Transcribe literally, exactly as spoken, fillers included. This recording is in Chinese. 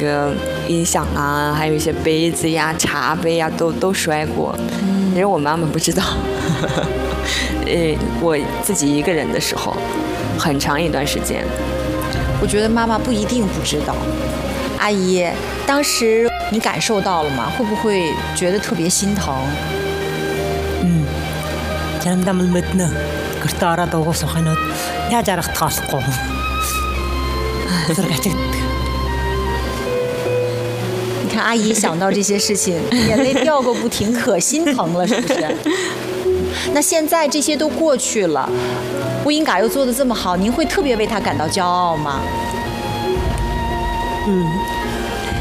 个音响啊，还有一些杯子呀、茶杯呀，都都摔过。其实我妈妈不知道，呃，我自己一个人的时候，很长一段时间。 我觉得妈妈不一定不知道。阿姨，当时你感受到了吗？会不会觉得特别心疼？ 嗯，잠담을 못나 그렇다 알아도 소하는 야자락 타스고 그렇게 你看阿姨想到这些事情，眼泪掉个不停，可心疼了，是不是？那现在这些都过去了，乌英嘎又做得这么好，您会特别为她感到骄傲吗？ 嗯